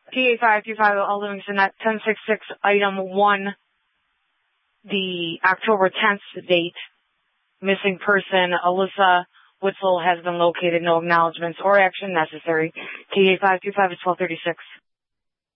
TA525 All Livingston at 1066, item 1, the October 10th date. Missing person, Alyssa Witzel, has been located. No acknowledgments or action necessary. TA525 at 1236.